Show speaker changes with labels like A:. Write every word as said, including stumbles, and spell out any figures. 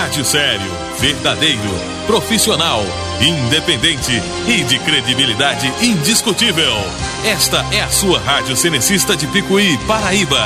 A: rádio sério, verdadeiro, profissional, independente e de credibilidade indiscutível. Esta é a sua rádio cenecista de Picuí, Paraíba.